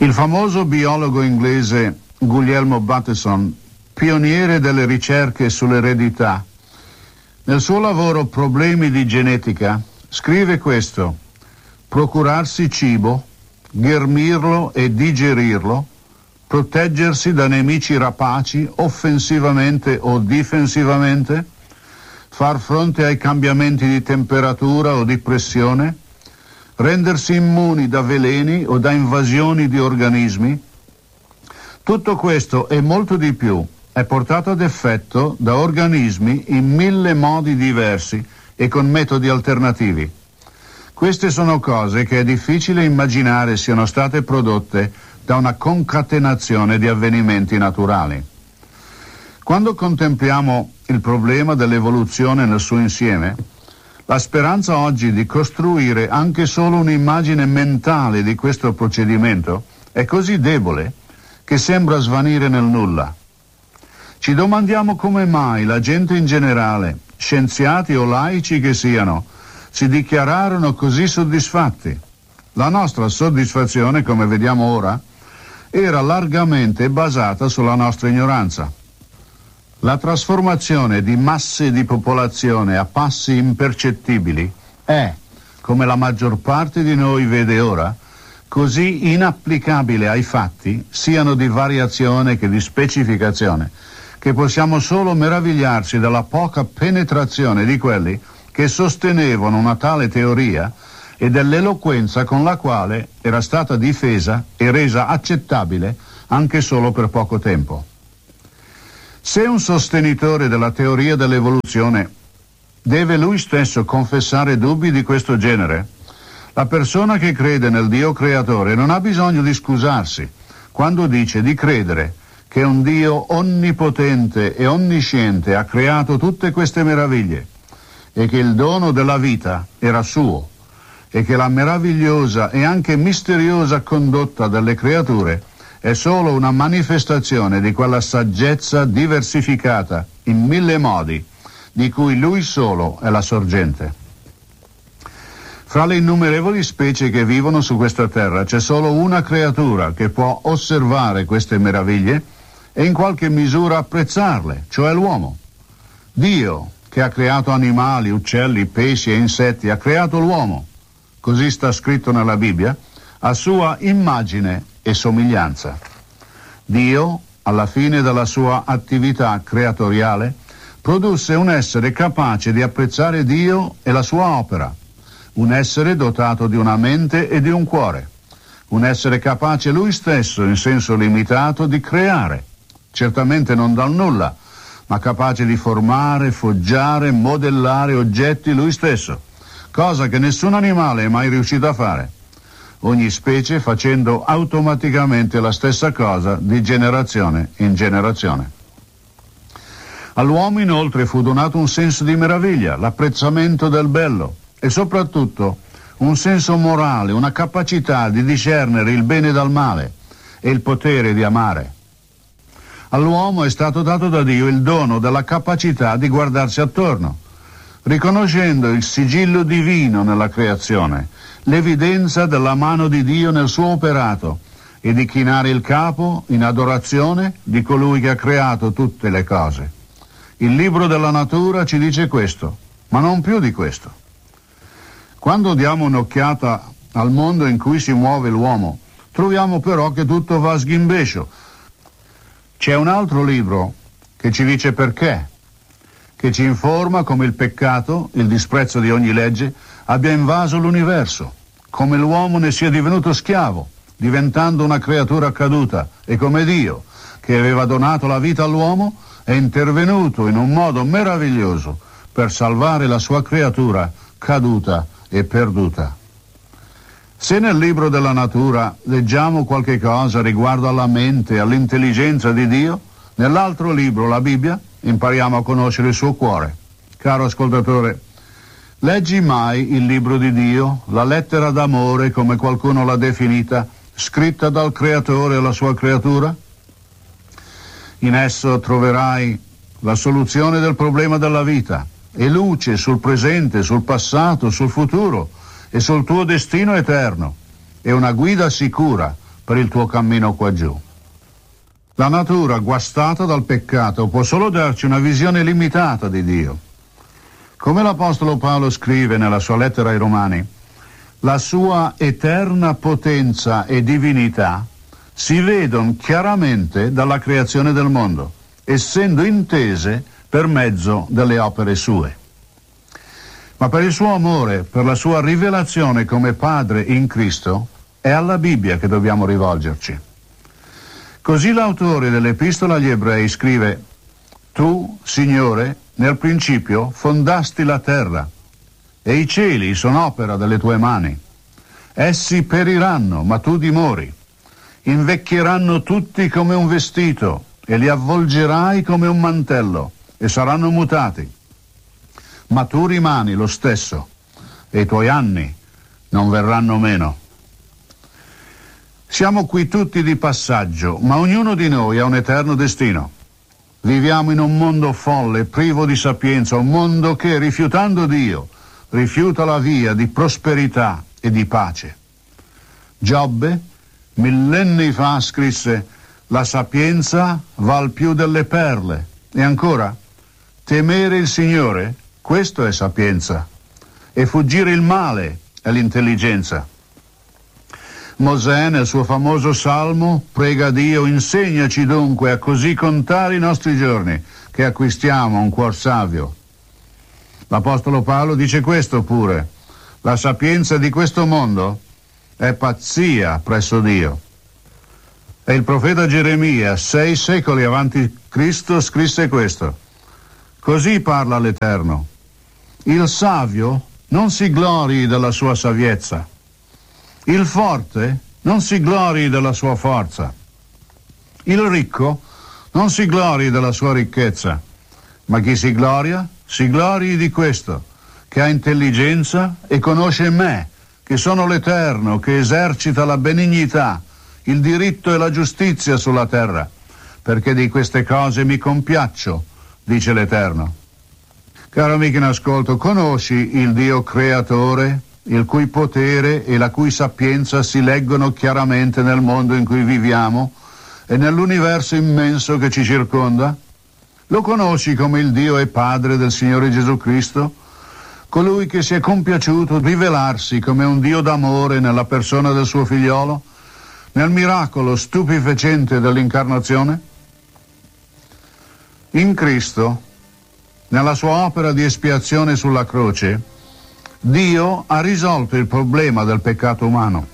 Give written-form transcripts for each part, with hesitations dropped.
Il famoso biologo inglese Guglielmo Bateson, pioniere delle ricerche sull'eredità, nel suo lavoro Problemi di genetica scrive questo: procurarsi cibo, ghermirlo e digerirlo, proteggersi da nemici rapaci offensivamente o difensivamente, far fronte ai cambiamenti di temperatura o di pressione, rendersi immuni da veleni o da invasioni di organismi. Tutto questo e molto di più è portato ad effetto da organismi in 1000 modi diversi e con metodi alternativi. Queste sono cose che è difficile immaginare siano state prodotte da una concatenazione di avvenimenti naturali. Quando contempliamo il problema dell'evoluzione nel suo insieme, la speranza oggi di costruire anche solo un'immagine mentale di questo procedimento è così debole che sembra svanire nel nulla. Ci domandiamo come mai la gente in generale, scienziati o laici che siano, si dichiararono così soddisfatti. La nostra soddisfazione, come vediamo ora, era largamente basata sulla nostra ignoranza. La trasformazione di masse di popolazione a passi impercettibili è, come la maggior parte di noi vede ora, così inapplicabile ai fatti, siano di variazione che di specificazione, che possiamo solo meravigliarci della poca penetrazione di quelli che sostenevano una tale teoria e dell'eloquenza con la quale era stata difesa e resa accettabile anche solo per poco tempo. Se un sostenitore della teoria dell'evoluzione deve lui stesso confessare dubbi di questo genere, la persona che crede nel Dio creatore non ha bisogno di scusarsi quando dice di credere che un Dio onnipotente e onnisciente ha creato tutte queste meraviglie e che il dono della vita era suo e che la meravigliosa e anche misteriosa condotta delle creature è solo una manifestazione di quella saggezza diversificata in 1000 modi di cui lui solo è la sorgente. Fra le innumerevoli specie che vivono su questa terra c'è solo una creatura che può osservare queste meraviglie e in qualche misura apprezzarle, cioè l'uomo. Dio, che ha creato animali, uccelli, pesci e insetti, ha creato l'uomo, così sta scritto nella Bibbia, a sua immagine e somiglianza. Dio, alla fine della sua attività creatoriale, produsse un essere capace di apprezzare Dio e la sua opera, un essere dotato di una mente e di un cuore, un essere capace lui stesso, in senso limitato, di creare, certamente non dal nulla, ma capace di formare, foggiare, modellare oggetti lui stesso, cosa che nessun animale è mai riuscito a fare, ogni specie facendo automaticamente la stessa cosa di generazione in generazione. All'uomo inoltre fu donato un senso di meraviglia, l'apprezzamento del bello e soprattutto un senso morale, una capacità di discernere il bene dal male e il potere di amare. All'uomo è stato dato da Dio il dono della capacità di guardarsi attorno, riconoscendo il sigillo divino nella creazione, l'evidenza della mano di Dio nel suo operato e di chinare il capo in adorazione di colui che ha creato tutte le cose. Il libro della natura ci dice questo, ma non più di questo. Quando diamo un'occhiata al mondo in cui si muove l'uomo, troviamo però che tutto va a sghimbescio. C'è un altro libro che ci dice perché, che ci informa come il peccato, il disprezzo di ogni legge, abbia invaso l'universo, come l'uomo ne sia divenuto schiavo, diventando una creatura caduta, e come Dio, che aveva donato la vita all'uomo, è intervenuto in un modo meraviglioso per salvare la sua creatura caduta e perduta. Se nel libro della natura leggiamo qualche cosa riguardo alla mente e all'intelligenza di Dio, nell'altro libro, la Bibbia, impariamo a conoscere il suo cuore. Caro ascoltatore, leggi mai il libro di Dio, la lettera d'amore, come qualcuno l'ha definita, scritta dal Creatore alla sua creatura? In esso troverai la soluzione del problema della vita e luce sul presente, sul passato, sul futuro e sul tuo destino eterno, e una guida sicura per il tuo cammino qua giù. La natura guastata dal peccato può solo darci una visione limitata di Dio. Come l'Apostolo Paolo scrive nella sua lettera ai Romani, la sua eterna potenza e divinità si vedono chiaramente dalla creazione del mondo, essendo intese per mezzo delle opere sue. Ma per il suo amore, per la sua rivelazione come Padre in Cristo, è alla Bibbia che dobbiamo rivolgerci. Così l'autore dell'Epistola agli Ebrei scrive: Tu, Signore, nel principio fondasti la terra, e i cieli sono opera delle tue mani. Essi periranno, ma tu dimori. Invecchieranno tutti come un vestito, e li avvolgerai come un mantello, e saranno mutati. Ma tu rimani lo stesso, e i tuoi anni non verranno meno. Siamo qui tutti di passaggio, ma ognuno di noi ha un eterno destino. Viviamo in un mondo folle, privo di sapienza, un mondo che, rifiutando Dio, rifiuta la via di prosperità e di pace. Giobbe, millenni fa, scrisse: la sapienza val più delle perle. E ancora, temere il Signore, questo è sapienza, e fuggire il male è l'intelligenza. Mosè, nel suo famoso salmo, prega Dio: insegnaci dunque a così contare i nostri giorni, che acquistiamo un cuor savio. L'Apostolo Paolo dice questo pure: la sapienza di questo mondo è pazzia presso Dio. E il profeta Geremia, 6 secoli avanti Cristo, scrisse questo: così parla l'Eterno, il savio non si glorii della sua saviezza, il forte non si glorii della sua forza, il ricco non si glorii della sua ricchezza, ma chi si glorii di questo, che ha intelligenza e conosce me, che sono l'Eterno, che esercita la benignità, il diritto e la giustizia sulla terra, perché di queste cose mi compiaccio, dice l'Eterno. Caro amico in ascolto, conosci il Dio creatore, il cui potere e la cui sapienza si leggono chiaramente nel mondo in cui viviamo e nell'universo immenso che ci circonda? Lo conosci come il Dio e Padre del Signore Gesù Cristo? Colui che si è compiaciuto rivelarsi come un Dio d'amore nella persona del suo figliolo, nel miracolo stupefacente dell'incarnazione? In Cristo, nella sua opera di espiazione sulla croce, Dio ha risolto il problema del peccato umano.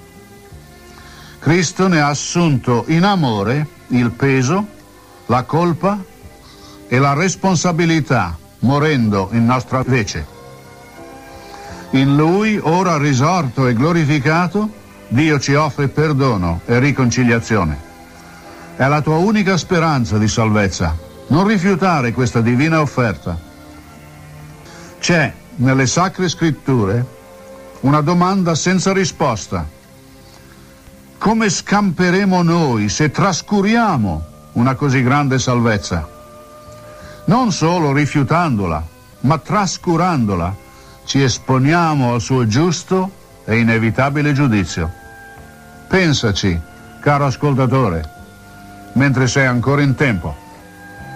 Cristo ne ha assunto in amore il peso, la colpa e la responsabilità, morendo in nostra vece. In Lui, ora risorto e glorificato, Dio ci offre perdono e riconciliazione. È la tua unica speranza di salvezza. Non rifiutare questa divina offerta. C'è nelle Sacre Scritture una domanda senza risposta. Come scamperemo noi se trascuriamo una così grande salvezza? Non solo rifiutandola, ma trascurandola, ci esponiamo al suo giusto e inevitabile giudizio. Pensaci, caro ascoltatore, mentre sei ancora in tempo.